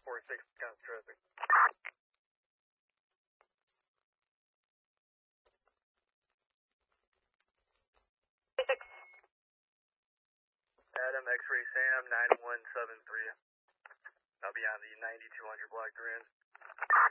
46, counts traffic. Adam, X-Ray Sam, 9173. I'll be on the 9200 block to